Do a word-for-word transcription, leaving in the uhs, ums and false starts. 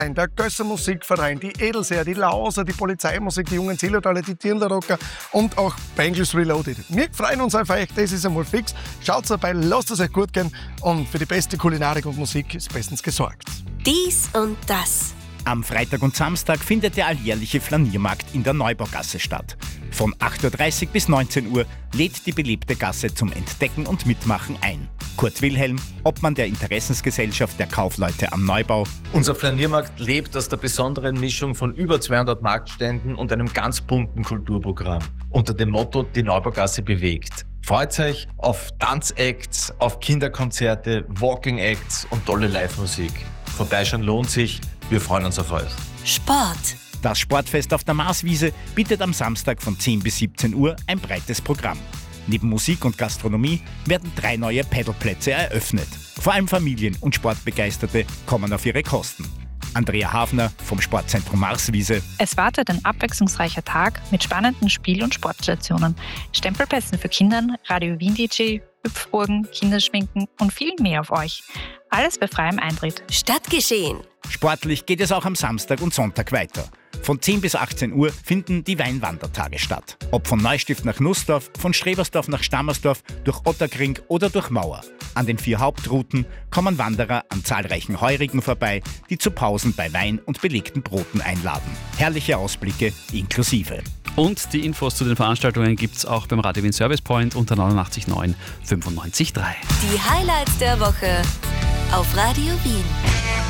der Gösser Musikverein, die Edelseher, die Lauser, die Polizeimusik, die jungen Zillertaler, die Dirndl-Rocker und auch Bengals Reloaded. Wir freuen uns auf euch, das ist einmal fix. Schaut dabei, lasst es euch gut gehen und für die beste Kulinarik und Musik ist bestens gesorgt. Dies und das. Am Freitag und Samstag findet der alljährliche Flaniermarkt in der Neubaugasse statt. Von acht Uhr dreißig bis neunzehn Uhr lädt die belebte Gasse zum Entdecken und Mitmachen ein. Kurt Wilhelm, Obmann der Interessensgesellschaft der Kaufleute am Neubau. Unser Flaniermarkt lebt aus der besonderen Mischung von über zweihundert Marktständen und einem ganz bunten Kulturprogramm. Unter dem Motto Die Neubaugasse bewegt. Freut euch auf Tanzacts, auf Kinderkonzerte, Walking-Acts und tolle Live-Musik. Vorbeischauen lohnt sich. Wir freuen uns auf euch. Sport. Das Sportfest auf der Marswiese bietet am Samstag von zehn bis siebzehn Uhr ein breites Programm. Neben Musik und Gastronomie werden drei neue Paddleplätze eröffnet. Vor allem Familien und Sportbegeisterte kommen auf ihre Kosten. Andrea Hafner vom Sportzentrum Marswiese. Es wartet ein abwechslungsreicher Tag mit spannenden Spiel- und Sportstationen, Stempelplätzen für Kinder, Radio Wien D J, Hüpfburgen, Kinderschminken und viel mehr auf euch. Alles bei freiem Eintritt. Stadtgeschehen. Sportlich geht es auch am Samstag und Sonntag weiter. Von zehn bis achtzehn Uhr finden die Weinwandertage statt. Ob von Neustift nach Nussdorf, von Strebersdorf nach Stammersdorf, durch Otterkring oder durch Mauer. An den vier Hauptrouten kommen Wanderer an zahlreichen Heurigen vorbei, die zu Pausen bei Wein und belegten Broten einladen. Herrliche Ausblicke inklusive. Und die Infos zu den Veranstaltungen gibt's auch beim Radio Wien Service Point unter neunundachtzig neun fünfundneunzig drei. Die Highlights der Woche auf Radio Wien.